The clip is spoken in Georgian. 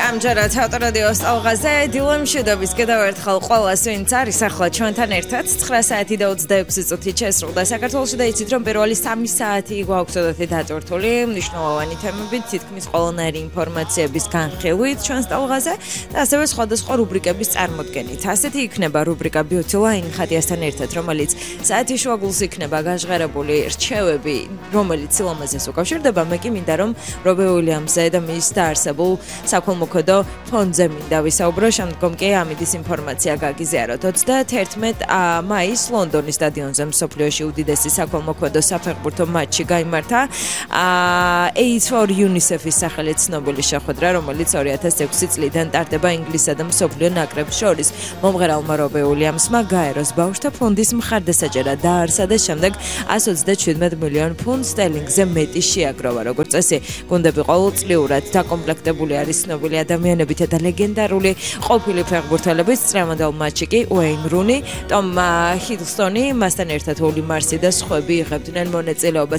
ამჯერად ავტორადიოს ტალღაზე დილემ მშვიდობის კიდევ ერთხელ ყველას ვინც არის ახლა ჩვენთან ერთად 9 საათი და 26 წუთი შესრულდა საქართველოში და იცით რომ პირველი 3 საათი გვაქვს ოდათი დატვირთული მნიშვნელოვანი თემებით თითქმის ყველანაირი ინფორმაციების განხილვით ჩვენს ტალღაზე და ასევე სხვადასხვა რუბრიკების წარმოდგენით. ასეთი იქნება რუბრიკა Beauty Line ხადიასთან ერთად, რომელიც საათის შუაგულს იქნება გაჟღერებული რჩევები, რომელიც სილამაზეს უკავშირდება. მე კი მინდა რომ რობი უილიამსზე და მის დაარსებულ საქველმოქმედო ფონდზე მინდა ვისაუბრო, შემდგომ კი ამის ინფორმაცია გაგიზიაროთ. 31 მაისს ლონდონის სტადიონზე მსოფლიოში უდიდესი საქველმოქმედო საფეხბურთო მატჩი გაიმართა. AIDS for UNICEF-ის სახელით ცნობილი შეხვედრა, რომელიც 2006 წლიდან ტარდება ინგლისსა და მსოფლიო ნაკრებს შორის. მომღერალმა რობი უილიამსმა გაეროს ბავშვთა ფონდის მხარდასაჭერად დააარსა და შემდეგ 127 მილიონ ფუნდ სტერლინგზე მეტი შეაგროვა. როგორც წესი, გუნდები ყოველწლიურად დაკომპლექტებული არის ცნობილი ადამიანებით და ლეგენდარული ყოფილი ფეხბურთელებით. წლევანდელ მატჩში კი უეინ რუნი, ტომ ჰიდლსტონი, მასთან ერთად ოლი მარსი და სხვები იღებდნენ მონაწილეობას.